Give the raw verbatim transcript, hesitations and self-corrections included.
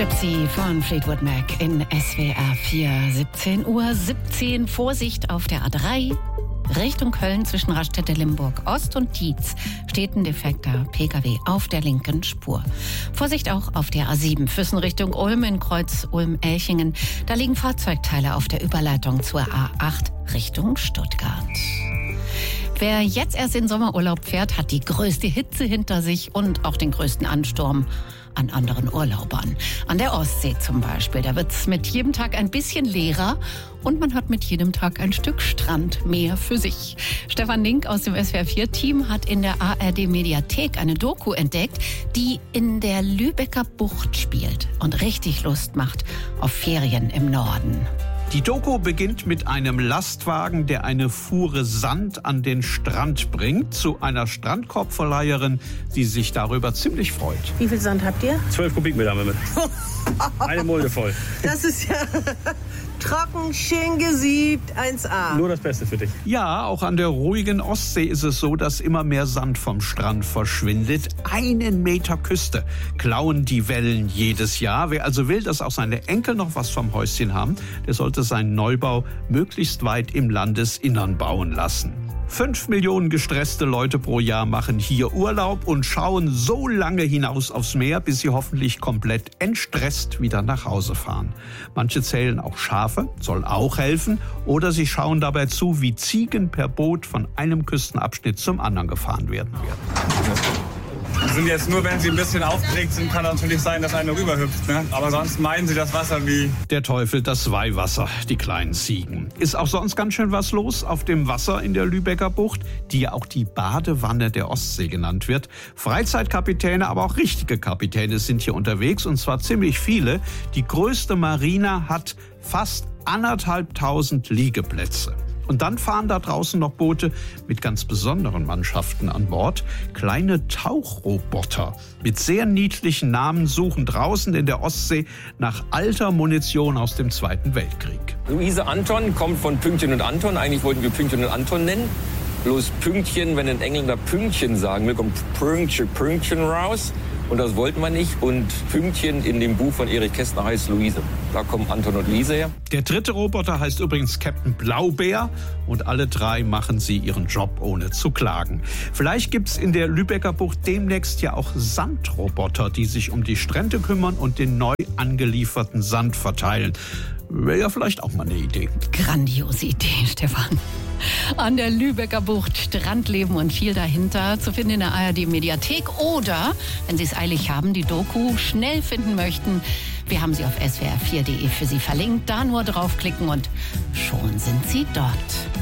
Gypsy von Fleetwood Mac in S W R vier, siebzehn Uhr siebzehn. Vorsicht auf der A drei. Richtung Köln zwischen Raststätte Limburg Ost und Dietz steht ein defekter Pkw auf der linken Spur. Vorsicht auch auf der A sieben, Füssen Richtung Ulm in Kreuz Ulm-Elchingen. Da liegen Fahrzeugteile auf der Überleitung zur A acht Richtung Stuttgart. Wer jetzt erst in Sommerurlaub fährt, hat die größte Hitze hinter sich und auch den größten Ansturm an anderen Urlaubern. An der Ostsee zum Beispiel, da wird's mit jedem Tag ein bisschen leerer und man hat mit jedem Tag ein Stück Strand mehr für sich. Stefan Link aus dem S W R vier Team hat in der A R D-Mediathek eine Doku entdeckt, die in der Lübecker Bucht spielt und richtig Lust macht auf Ferien im Norden. Die Doku beginnt mit einem Lastwagen, der eine Fuhre Sand an den Strand bringt, zu einer Strandkorbverleiherin, die sich darüber ziemlich freut. Wie viel Sand habt ihr? Zwölf Kubikmeter haben wir mit. Eine Mulde voll. Das ist ja trocken, schön gesiebt, eins A. Nur das Beste für dich. Ja, auch an der ruhigen Ostsee ist es so, dass immer mehr Sand vom Strand verschwindet. Einen Meter Küste klauen die Wellen jedes Jahr. Wer also will, dass auch seine Enkel noch was vom Häuschen haben, der sollte seinen Neubau möglichst weit im Landesinnern bauen lassen. Fünf Millionen gestresste Leute pro Jahr machen hier Urlaub und schauen so lange hinaus aufs Meer, bis sie hoffentlich komplett entstresst wieder nach Hause fahren. Manche zählen auch Schafe, soll auch helfen, oder sie schauen dabei zu, wie Ziegen per Boot von einem Küstenabschnitt zum anderen gefahren werden. Die sind jetzt nur, wenn sie ein bisschen aufgeregt sind, kann natürlich sein, dass einer rüberhüpft. Ne? Aber sonst meiden sie das Wasser wie... Der Teufel, das Weihwasser, die kleinen Ziegen. Ist auch sonst ganz schön was los auf dem Wasser in der Lübecker Bucht, die ja auch die Badewanne der Ostsee genannt wird. Freizeitkapitäne, aber auch richtige Kapitäne sind hier unterwegs, und zwar ziemlich viele. Die größte Marina hat fast anderthalbtausend Liegeplätze. Und dann fahren da draußen noch Boote mit ganz besonderen Mannschaften an Bord. Kleine Tauchroboter mit sehr niedlichen Namen suchen draußen in der Ostsee nach alter Munition aus dem Zweiten Weltkrieg. Luise Anton kommt von Pünktchen und Anton. Eigentlich wollten wir Pünktchen und Anton nennen. Bloß Pünktchen, wenn ein Engländer Pünktchen sagen will, kommt Pünktchen, Pünktchen raus. Und das wollten wir nicht. Und Pünktchen in dem Buch von Erich Kästner heißt Luise. Da kommen Anton und Lise her. Der dritte Roboter heißt übrigens Captain Blaubeer. Und alle drei machen sie ihren Job ohne zu klagen. Vielleicht gibt's in der Lübecker Bucht demnächst ja auch Sandroboter, die sich um die Strände kümmern und den neu angelieferten Sand verteilen. Wäre ja vielleicht auch mal eine Idee. Grandiose Idee, Stefan. An der Lübecker Bucht Strandleben und viel dahinter zu finden in der A R D-Mediathek. Oder, wenn Sie es eilig haben, die Doku schnell finden möchten, wir haben sie auf S W R vier punkt de für Sie verlinkt. Da nur draufklicken und schon sind Sie dort.